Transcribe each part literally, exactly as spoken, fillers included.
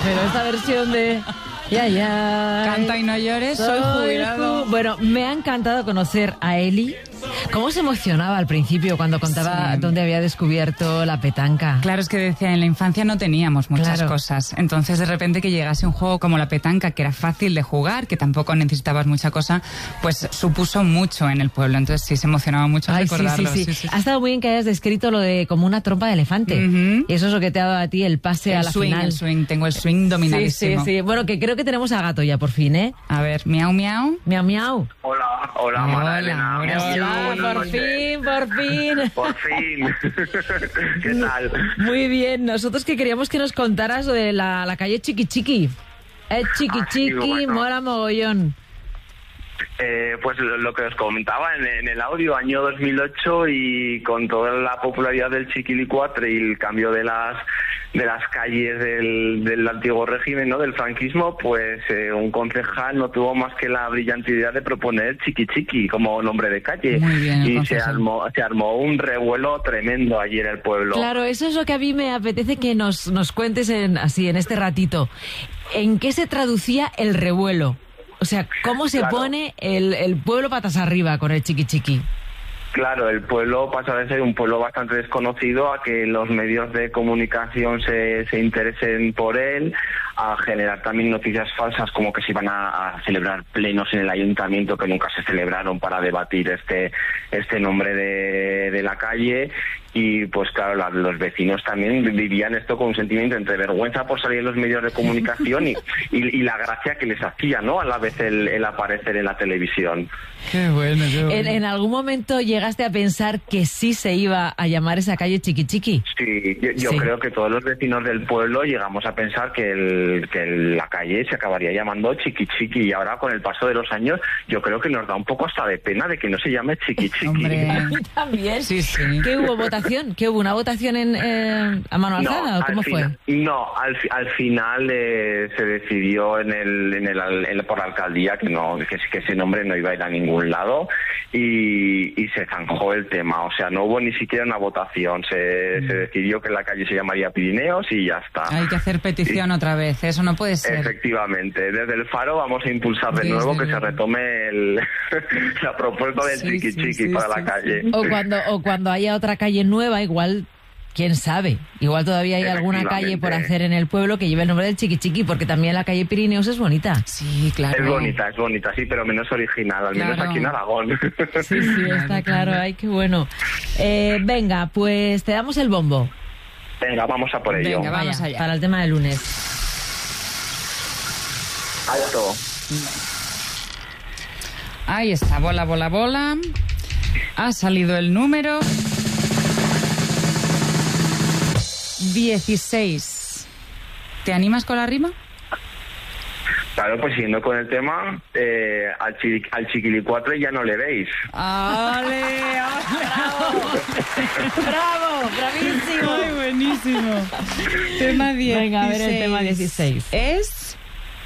pero esta versión de... Ya, ya. Canta y no llores, soy jubilado. Ju- bueno, me ha encantado conocer a Eli. ¿Cómo se emocionaba al principio cuando contaba Sí. dónde había descubierto la petanca? Claro, es que decía, en la infancia no teníamos muchas Claro. cosas. Entonces, de repente, que llegase un juego como la petanca, que era fácil de jugar, que tampoco necesitabas mucha cosa, pues supuso mucho en el pueblo. Entonces, sí, se emocionaba mucho al Ay, sí, sí, recordarlo. sí, Sí, sí, Ha estado muy bien que hayas descrito lo de como una trompa de elefante. Ujú. Y eso es lo que te ha dado a ti el pase a El la swing, final. el swing. Tengo el swing Sí, dominadísimo. sí, sí. Bueno, que creo que tenemos a Gato ya por fin, ¿eh? A ver, miau, miau. Miau, miau. Hola, hola, Hola, Mara Elena. hola, Miau, Hola, buenas por noches. fin, por fin. Por fin. ¿Qué tal? Muy bien, nosotros que queríamos que nos contaras lo de la, la calle Chiqui Chiqui. Eh, Chiqui Ah, sí, Chiqui, bueno. mola mogollón. Eh, pues lo, lo que os comentaba en, en el audio, año dos mil ocho, y con toda la popularidad del Chiquilicuatre y el cambio de las de las calles del, del antiguo régimen, ¿no?, del franquismo, pues eh, un concejal no tuvo más que la brillante idea de proponer Chiqui Chiqui como nombre de calle. Muy bien, el y se concejal. armó, se armó un revuelo tremendo allí en el pueblo. Claro, eso es lo que a mí me apetece que nos, nos cuentes en, así en este ratito. ¿En qué se traducía el revuelo? O sea, ¿cómo se Claro. pone el, el pueblo patas arriba con el Chiqui Chiqui? Claro, el pueblo pasa de ser un pueblo bastante desconocido a que los medios de comunicación se, se interesen por él, a generar también noticias falsas como que se iban a, a celebrar plenos en el ayuntamiento que nunca se celebraron para debatir este este nombre de, de la calle. Y pues claro, la- los vecinos también vivían esto con un sentimiento entre vergüenza por salir en los medios de comunicación y, y, y la gracia que les hacía, ¿no?, a la vez el, el aparecer en la televisión. Qué bueno, qué bueno. ¿En, en algún momento llegaste a pensar que sí se iba a llamar esa calle Chiqui Chiqui? Sí, yo, yo Sí. creo que todos los vecinos del pueblo llegamos a pensar que, el, que el- la calle se acabaría llamando Chiqui Chiqui, y ahora con el paso de los años yo creo que nos da un poco hasta de pena de que no se llame Chiqui Chiqui. Hombre. A mí también. Sí, sí. ¿Qué hubo votación? ¿Qué hubo? ¿Una votación en, eh, a mano alzada o cómo al fue? fina- no, al, fi- al final eh, se decidió en el, en el, al- en- por la alcaldía que no que, que ese nombre no iba a ir a ningún lado, y, y se zanjó el tema. O sea, no hubo ni siquiera una votación. Se, se decidió que la calle se llamaría Pirineos y ya está. Hay que hacer petición otra vez, eso no puede ser. Efectivamente, desde el Faro vamos a impulsar de Desde nuevo que se luego. retome el, la propuesta del Sí, Chiqui sí, Chiqui sí, para sí, la calle. O cuando, o cuando haya otra calle nueva, igual, quién sabe, igual todavía hay alguna calle por hacer en el pueblo que lleve el nombre del Chiqui Chiqui, porque también la calle Pirineos es bonita. Sí, claro. Es bonita, es bonita, sí, pero menos original, al menos Claro. aquí en Aragón. Sí, sí, está claro, ay, qué bueno. Eh, venga, pues te damos el bombo. Venga, vamos a por ello. Venga, vamos Vaya, allá. para el tema del lunes. Alto. Ahí está, bola, bola, bola. Ha salido el número dieciséis. ¿Te animas con la rima? Claro, pues siguiendo con el tema, eh, al, chi, al Chiquilicuatre ya no le veis. ¡Ale! ¡Bravo! ¡Bravísimo! ¡Ay, buenísimo! Tema dieciséis. Venga, a ver el tema dieciséis. Es...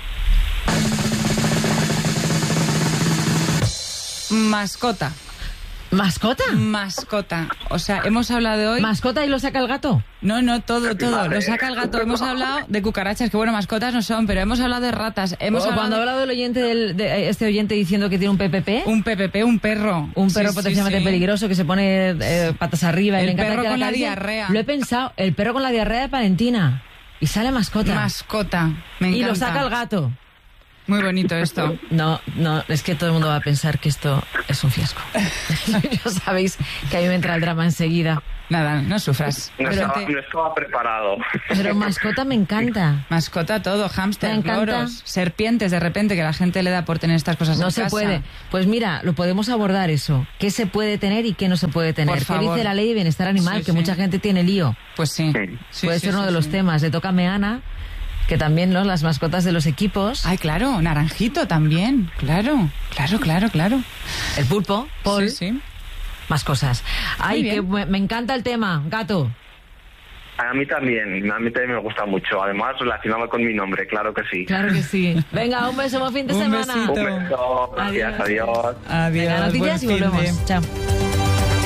mascota. ¿Mascota? Mascota. O sea, hemos hablado hoy... ¿Mascota y lo saca el gato? No, no, todo, todo. madre. Lo saca el gato. Hemos hablado de cucarachas, que bueno, mascotas no son, pero hemos hablado de ratas. Hemos O hablado cuando ha de hablado del oyente, del, de este oyente diciendo que tiene un P P P, un P P P, un perro. un Sí, perro sí, potencialmente sí. peligroso que se pone eh, patas arriba y El le encanta perro que con la acaricien. diarrea. Lo he pensado, el perro con la diarrea de Valentina. Y sale mascota. Mascota. Me y encanta. lo saca el gato. Muy bonito esto. No, no, es que todo el mundo va a pensar que esto es un fiasco. Ya sabéis que a mí me entra el drama enseguida. Nada, no sufras. No, Pero estaba, te- no estaba preparado. Pero mascota me encanta. Mascota todo, hámster, Me encanta. loros, serpientes de repente, que la gente le da por tener estas cosas No en se casa. puede. Pues mira, lo podemos abordar eso. ¿Qué se puede tener y qué no se puede tener? Por ¿Qué favor. dice la ley de bienestar animal? Sí, que sí. mucha gente tiene lío. Pues sí. Sí. Sí, puede sí, ser uno sí, de los sí. temas. Le toca a Meana, que también, ¿no?, las mascotas de los equipos. Ay, claro, naranjito también. Claro, claro, claro, claro. El pulpo, Paul, Sí, sí. más cosas. Ay, bien. que me me encanta el tema, gato. A mí también, a mí también me gusta mucho. Además, relacionado con mi nombre, claro que sí. Claro que sí. Venga, un beso, buen fin de Un semana. besito. Un beso, gracias, Adiós. adiós. Adiós. Venga, noticias y buen fin de- volvemos. Chao.